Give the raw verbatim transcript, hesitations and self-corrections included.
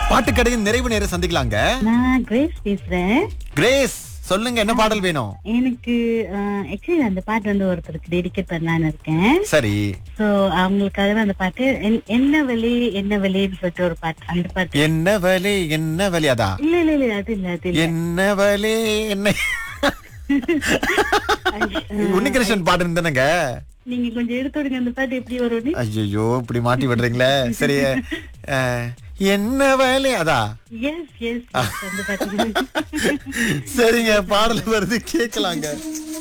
பாட்டுக்கடையின் நிறைவு நேரம் சந்திக்கலாங்க. நான் கிரேஸ் பேசுறேன். கிரேஸ், சொல்லுங்க என்ன பாடல் வேணும்? எனக்கு ஆக்சுவலி அந்த பாட்டு வந்து ஒருத்தருக்கு டெடிகேட் பண்ணலான்னு இருக்கேன். சரி, சோ அவங்களுக்காகவே அந்த பாட்டு என்- என்ன வலி என்ன வலின்னு சொல்லிட்டு ஒரு பாட்டு, அந்த பாட்டு. என்ன வலி என்ன வலி அதா? இல்ல இல்ல இல்ல அது இல்ல அது இல்ல. என்ன வலி என்ன உன்னிகிருஷ்ணன் பாட்டு இருந்தானுங்க. நீங்க கொஞ்சம் எடுத்து விடுங்க அந்த பாட்டு எப்படி வரும்னு. ஐயோ, இப்படி மாட்டி விடுறீங்களே. சரி, அஹ், என்ன வலி அதா? எஸ் எஸ் அந்த பாட்டு. சரிங்க, பாடல் வருது, கேட்கலாங்க.